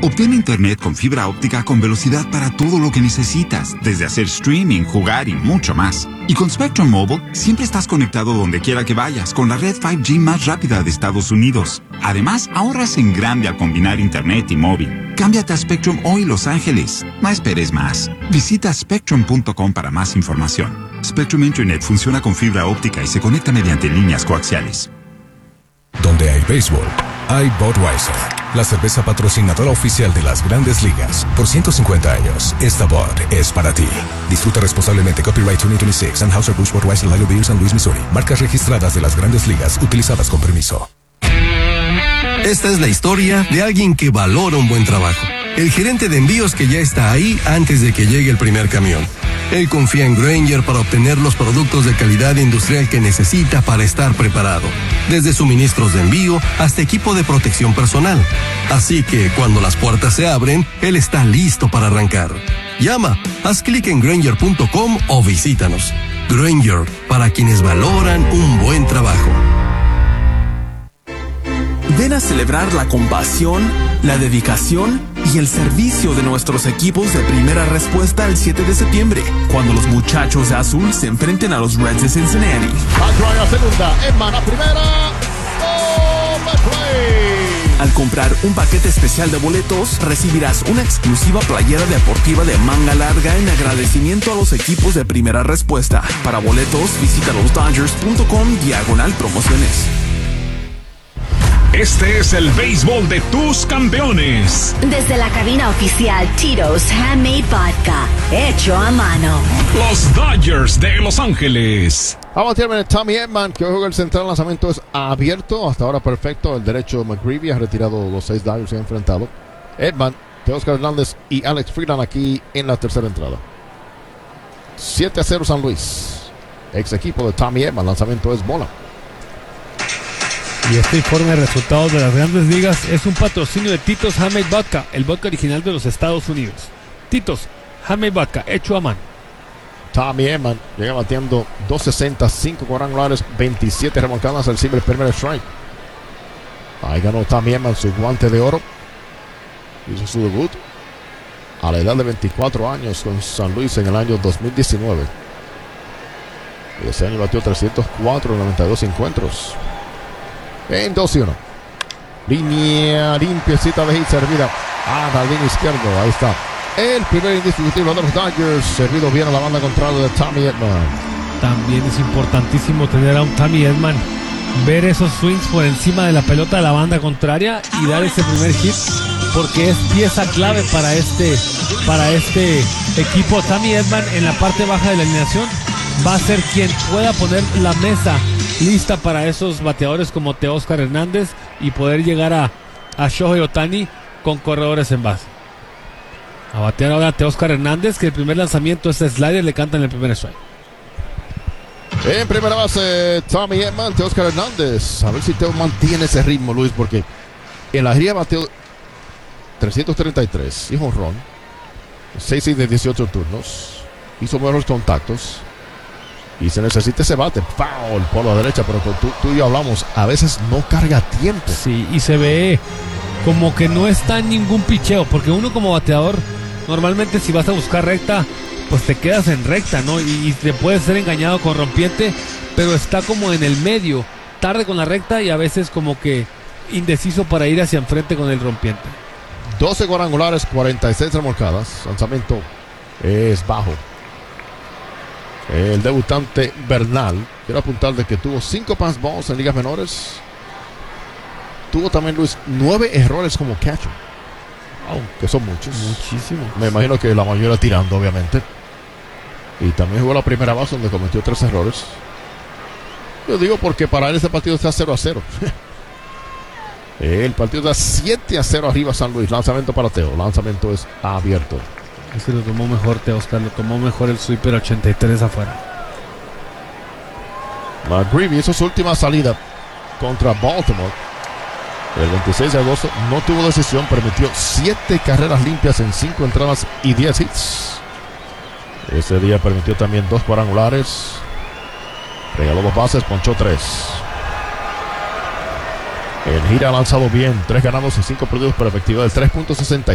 Obtén internet con fibra óptica con velocidad para todo lo que necesitas, desde hacer streaming, jugar y mucho más. Y con Spectrum Mobile, siempre estás conectado donde quiera que vayas con la red 5G más rápida de Estados Unidos. Además, ahorras en grande al combinar internet y móvil. Cámbiate a Spectrum hoy, Los Ángeles. No esperes más. Visita spectrum.com para más información. Spectrum Internet funciona con fibra óptica y se conecta mediante líneas coaxiales. Donde hay béisbol, hay Budweiser, la cerveza patrocinadora oficial de las Grandes Ligas. Por 150 años, esta Bud es para ti. Disfruta responsablemente. Copyright 2026, Anheuser-Busch Budweiser Lager Beer, San Luis, Missouri. Marcas registradas de las Grandes Ligas, utilizadas con permiso. Esta es la historia de alguien que valora un buen trabajo. El gerente de envíos que ya está ahí antes de que llegue el primer camión. Él confía en Grainger para obtener los productos de calidad industrial que necesita para estar preparado. Desde suministros de envío hasta equipo de protección personal. Así que cuando las puertas se abren, él está listo para arrancar. Llama, haz clic en Grainger.com o visítanos. Grainger, para quienes valoran un buen trabajo. Ven a celebrar la compasión, la dedicación y el servicio de nuestros equipos de primera respuesta el 7 de septiembre, cuando los muchachos de azul se enfrenten a los Reds de Cincinnati. Patrón a segunda, Edman a primera. Al comprar un paquete especial de boletos, recibirás una exclusiva playera deportiva de manga larga en agradecimiento a los equipos de primera respuesta. Para boletos, visita losdodgers.com/promociones. Este es el béisbol de tus campeones. Desde la cabina oficial Tito's Handmade Vodka, hecho a mano. Los Dodgers de Los Ángeles. Vamos a terminar. Tommy Edman, que juega el central, lanzamiento es abierto. Hasta ahora perfecto. El derecho McGreevy ha retirado los 6 Dodgers y ha enfrentado. Edman, Teóscar Hernández y Alex Freeland aquí en la tercera entrada. 7-0 San Luis. Ex equipo de Tommy Edman, lanzamiento es bola. Y este informe de resultados de las Grandes Ligas es un patrocinio de Tito's Handmade Vodka, el vodka original de los Estados Unidos. Tito's Handmade Vodka, hecho a mano. Tommy Edman llega batiendo 260, 5 cuadrangulares, 27 remolcadas, recibe el primer strike. Ahí ganó Tommy Edman su guante de oro. Hizo su debut a la edad de 24 años con San Luis en el año 2019. Y ese año batió 304 en 92 encuentros. En 2-1. Línea limpiecita de hit servida a jardín izquierdo. Ahí está. El primer indiscutible de los Dodgers. Servido bien a la banda contraria de Tommy Edman. También es importantísimo tener a un Tommy Edman. Ver esos swings por encima de la pelota de la banda contraria y dar ese primer hit. Porque es pieza clave para este equipo. Tommy Edman en la parte baja de la alineación va a ser quien pueda poner la mesa lista para esos bateadores como Teóscar Hernández y poder llegar a Shohei Ohtani con corredores en base. A batear ahora a Teóscar Hernández, que el primer lanzamiento es slider, le cantan el primer strike. En primera base, Tommy Edman, Teóscar Hernández. A ver si Teo mantiene ese ritmo, Luis, porque en la gira bateó 333, hizo un ron, 6 de 18 turnos, hizo buenos contactos. Y se necesita ese bate, foul por la derecha, pero tú y yo hablamos, a veces no carga tiempo. Sí, y se ve como que no está en ningún picheo, porque uno como bateador, normalmente si vas a buscar recta, pues te quedas en recta, ¿no? Y te puedes ser engañado con rompiente, pero está como en el medio, tarde con la recta y a veces como que indeciso para ir hacia enfrente con el rompiente. 12 cuadrangulares, 46 remolcadas, lanzamiento es bajo. El debutante Bernal, quiero apuntar de que tuvo 5 pass balls en ligas menores. Tuvo también, Luis, 9 errores como catcher. Wow, que son muchos. Muchísimos. Me imagino que la mayoría tirando, obviamente. Y también jugó la primera base donde cometió 3 errores. Yo digo porque para él este partido está 0-0. El partido está 7-0 arriba San Luis. Lanzamiento para Teo. Lanzamiento es abierto. Ese lo tomó mejor Teóscar, lo tomó mejor el sweeper 83 afuera. McGreevy hizo su última salida contra Baltimore. El 26 de agosto no tuvo decisión, permitió 7 carreras limpias en 5 entradas y 10 hits. Ese día permitió también 2 cuadrangulares, regaló 2 bases, ponchó 3. En gira ha lanzado bien, 3 ganados y 5 perdidos por efectividad del 3.60.